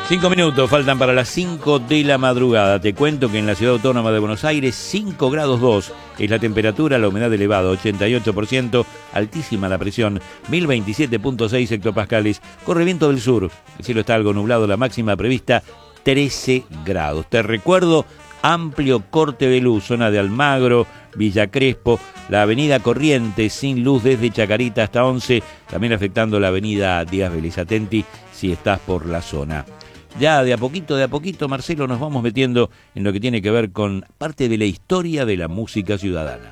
5 minutos faltan para las 5 de la madrugada. Te cuento que en la Ciudad Autónoma de Buenos Aires, 5 grados 2 es la temperatura, la humedad elevada, 88%, altísima la presión, 1027.6 hectopascales, corre viento del sur, el cielo está algo nublado, la máxima prevista 13 grados. Te recuerdo, amplio corte de luz, zona de Almagro, Villa Crespo, la avenida Corrientes sin luz desde Chacarita hasta 11, también afectando la avenida Díaz Vélez. Atenti si estás por la zona. Ya de a poquito, Marcelo, nos vamos metiendo en lo que tiene que ver con parte de la historia de la música ciudadana.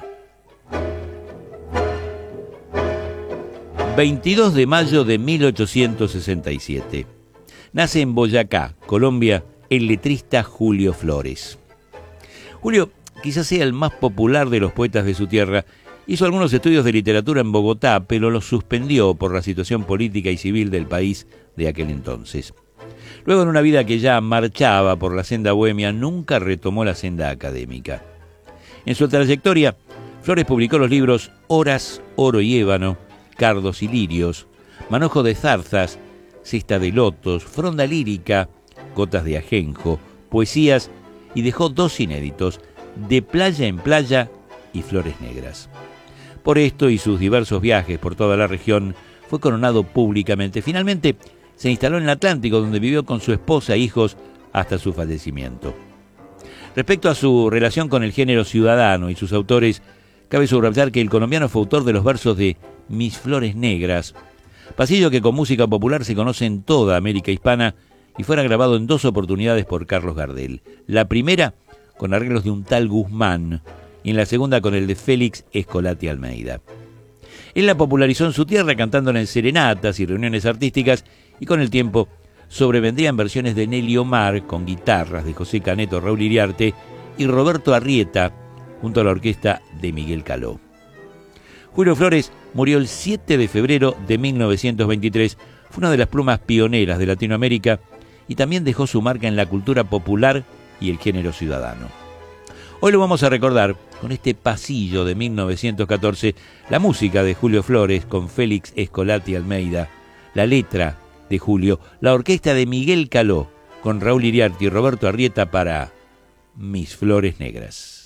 22 de mayo de 1867. Nace en Boyacá, Colombia, el letrista Julio Flores. Julio quizás sea el más popular de los poetas de su tierra. Hizo algunos estudios de literatura en Bogotá, pero los suspendió por la situación política y civil del país de aquel entonces. Luego, en una vida que ya marchaba por la senda bohemia, nunca retomó la senda académica. En su trayectoria, Flores publicó los libros Horas, Oro y Ébano, Cardos y Lirios, Manojo de Zarzas, Cesta de Lotos, Fronda Lírica, Gotas de Ajenjo, Poesías, y dejó 2 inéditos, De Playa en Playa y Flores Negras. Por esto y sus diversos viajes por toda la región, fue coronado públicamente. Finalmente, se instaló en el Atlántico, donde vivió con su esposa e hijos hasta su fallecimiento. Respecto a su relación con el género ciudadano y sus autores, cabe subrayar que el colombiano fue autor de los versos de Mis Flores Negras, pasillo que con música popular se conoce en toda América hispana y fuera grabado en 2 oportunidades por Carlos Gardel. La primera con arreglos de un tal Guzmán y en la segunda con el de Félix Escolati Almeida. Él la popularizó en su tierra cantándola en serenatas y reuniones artísticas, y con el tiempo sobrevendrían versiones de Nelly Omar con guitarras de José Caneto, Raúl Iriarte y Roberto Arrieta junto a la orquesta de Miguel Caló. Julio Flores murió el 7 de febrero de 1923, fue una de las plumas pioneras de Latinoamérica y también dejó su marca en la cultura popular y el género ciudadano. Hoy lo vamos a recordar con este pasillo de 1914, la música de Julio Flores con Félix Escolati Almeida, la letra de Julio, la orquesta de Miguel Caló con Raúl Iriarte y Roberto Arrieta para Mis Flores Negras.